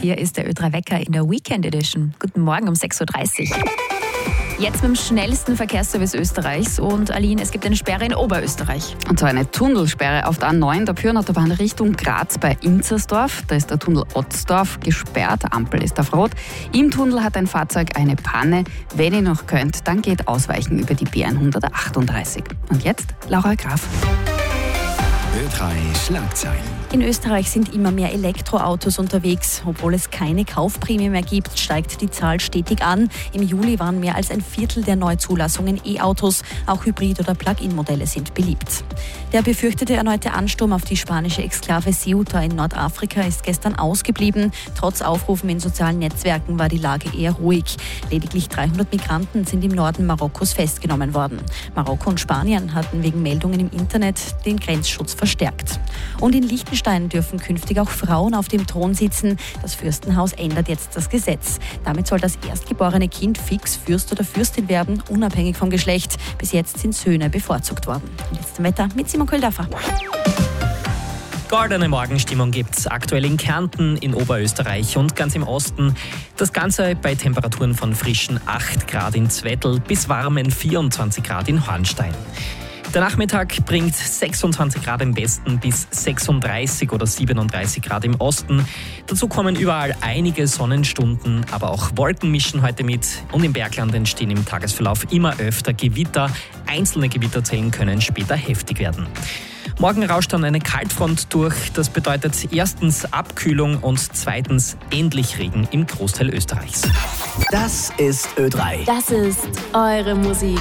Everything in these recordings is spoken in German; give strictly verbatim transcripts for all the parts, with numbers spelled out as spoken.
Hier ist der Ö drei Wecker in der Weekend Edition. Guten Morgen um sechs Uhr dreißig. Jetzt mit dem schnellsten Verkehrsservice Österreichs. Und Aline, es gibt eine Sperre in Oberösterreich. Und zwar eine Tunnelsperre auf der A neun, der Pyrnautobahn Richtung Graz bei Inzersdorf. Da ist der Tunnel Otzdorf gesperrt, Ampel ist auf Rot. Im Tunnel hat ein Fahrzeug eine Panne. Wenn ihr noch könnt, dann geht Ausweichen über die B hundertachtunddreißig. Und jetzt Laura Graf. Ö drei Schlagzeilen. In Österreich sind immer mehr Elektroautos unterwegs. Obwohl es keine Kaufprämie mehr gibt, steigt die Zahl stetig an. Im Juli waren mehr als ein Viertel der Neuzulassungen E-Autos. Auch Hybrid- oder Plug-in-Modelle sind beliebt. Der befürchtete erneute Ansturm auf die spanische Exklave Ceuta in Nordafrika ist gestern ausgeblieben. Trotz Aufrufen in sozialen Netzwerken war die Lage eher ruhig. Lediglich dreihundert Migranten sind im Norden Marokkos festgenommen worden. Marokko und Spanien hatten wegen Meldungen im Internet den Grenzschutz verstärkt. Und in Liechtenstein dürfen künftig auch Frauen auf dem Thron sitzen. Das Fürstenhaus ändert jetzt das Gesetz. Damit soll das erstgeborene Kind fix Fürst oder Fürstin werden, unabhängig vom Geschlecht. Bis jetzt sind Söhne bevorzugt worden. Und jetzt zum Wetter mit Simon Köldorfer. Goldene Morgenstimmung gibt's aktuell in Kärnten, in Oberösterreich und ganz im Osten. Das Ganze bei Temperaturen von frischen acht Grad in Zwettl bis warmen vierundzwanzig Grad in Hornstein. Der Nachmittag bringt sechsundzwanzig Grad im Westen bis sechsunddreißig oder siebenunddreißig Grad im Osten. Dazu kommen überall einige Sonnenstunden, aber auch Wolken mischen heute mit. Und im Bergland entstehen im Tagesverlauf immer öfter Gewitter. Einzelne Gewitterzellen können später heftig werden. Morgen rauscht dann eine Kaltfront durch. Das bedeutet erstens Abkühlung und zweitens endlich Regen im Großteil Österreichs. Das ist Ö drei. Das ist eure Musik.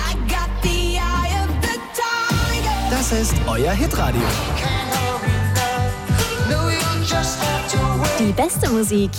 Das ist euer Hitradio. Die beste Musik